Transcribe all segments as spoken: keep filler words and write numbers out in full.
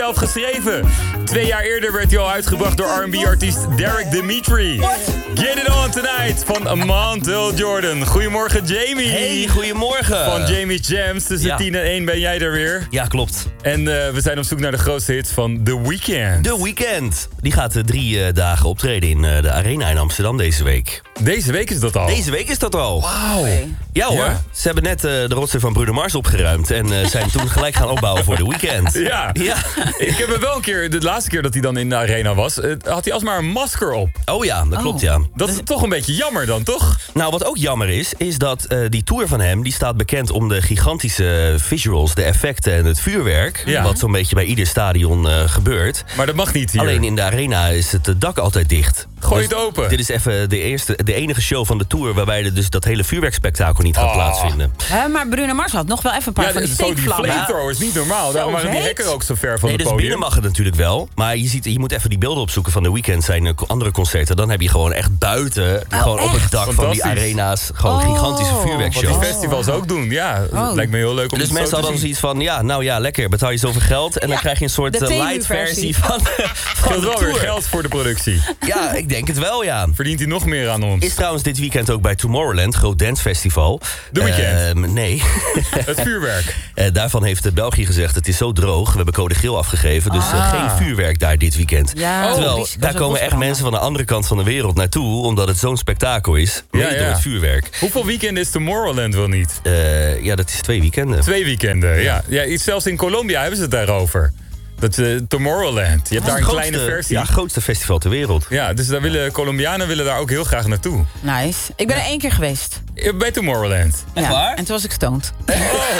zelf geschreven. Twee jaar eerder werd hij al uitgebracht door R en B-artiest Derek Dimitri. What? Get It On Tonight van Montel Jordan. Goedemorgen, Jamie. Hey, goedemorgen. Van Jamie's Jams. Tussen ja. tien en één ben jij er weer. Ja, klopt. En uh, we zijn op zoek naar de grootste hits van The Weeknd. The Weeknd. Die gaat uh, drie uh, dagen optreden in uh, de Arena in Amsterdam deze week. Deze week is dat al? Deze week is dat al. Wauw. Ja hoor. Ja. Ze hebben net uh, de rotzooi van Bruno Mars opgeruimd. En uh, zijn toen gelijk gaan opbouwen voor The Weeknd. Ja. ja. Ik heb er wel een keer, de laatste keer dat hij dan in de Arena was, uh, had hij alsmaar een masker op. Oh ja, dat oh. klopt ja. Dat is toch een beetje jammer dan, toch? Nou, wat ook jammer is, is dat uh, die tour van hem, die staat bekend om de gigantische visuals, de effecten en het vuurwerk. Ja. Wat zo'n beetje bij ieder stadion uh, gebeurt. Maar dat mag niet hier. Alleen in de Arena is het dak altijd dicht. Gooi dus het open. Dit is even de, eerste, de enige show van de tour waarbij er dus dat hele vuurwerkspektakel niet gaat oh. plaatsvinden. Uh, maar Bruno Mars had nog wel even een paar ja, van die steekvlammen. Die flamethrower is niet normaal. Daarom waren die hekken ook zo ver van nee, het dus podium. Binnen mag het natuurlijk wel. Maar je, ziet, je moet even die beelden opzoeken van The Weeknd zijn andere concerten. Dan heb je gewoon echt buiten, oh, gewoon echt? op het dak van die arena's, gewoon oh. gigantische vuurwerkshows. Wat die festivals ook doen, ja. Oh. Dat lijkt me heel leuk om dus het mensen hadden dan zoiets van, ja, nou ja, lekker, betaal je zoveel geld. En ja, dan krijg je een soort uh, light versie van, van de wel weer geld voor de productie. Ja, ik denk het wel, ja. Verdient hij nog meer aan ons. Is trouwens dit weekend ook bij Tomorrowland, groot dancefestival. The Weeknd? Uh, nee. Het vuurwerk. Uh, daarvan heeft België gezegd, het is zo droog. We hebben code geel afgegeven, dus uh, ah. geen vuurwerk daar dit weekend. Ja, Terwijl, oh, daar komen echt mensen van de andere kant van de wereld naartoe, omdat het zo'n spektakel is. Ja, ja. Door het vuurwerk. Hoeveel weekenden is Tomorrowland wel niet? Uh, ja, dat is twee weekenden. Twee weekenden, ja. ja. ja zelfs in Colombia hebben ze het daarover. Dat uh, Tomorrowland. Je hebt daar een grootste, kleine versie. Ja, grootste festival ter wereld. Ja, dus daar willen Colombianen willen daar ook heel graag naartoe. Nice. Ik ben ja. er één keer geweest. Bij Tomorrowland. Ja. Echt waar? En toen was ik stoned. Oh.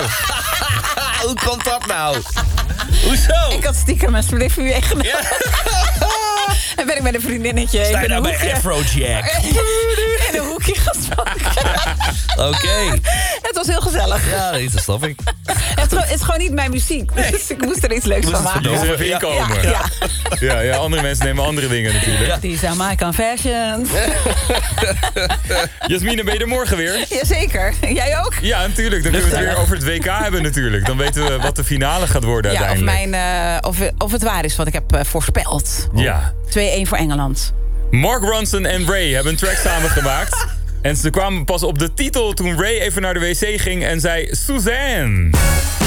Hoe komt dat nou? Hoezo? Ik had stiekem mijn spliff meegenomen. Ja. En ben ik met een vriendinnetje. Sta je nou bij Afrojack? In een hoekje gesproken. Oké. Okay. Het was heel gezellig. Ja, nee, dat snap ik. Het is gewoon niet mijn muziek. Dus ik moest er iets leuks van maken. Je moest er even inkomen. Ja, ja. Ja, ja, andere mensen nemen andere dingen natuurlijk. Ja. Die zijn my confessions. Jasmine, ben je er morgen weer? Jazeker. Jij ook? Ja, natuurlijk. Dan kunnen we het weer over het W K hebben natuurlijk. Dan weten we wat de finale gaat worden ja, uiteindelijk. Of, mijn, uh, of, of het waar is wat ik heb uh, voorspeld. Ja. twee-één voor Engeland. Mark Ronson en Ray hebben een track samengemaakt. En ze kwamen pas op de titel toen Ray even naar de wc ging en zei Suzanne.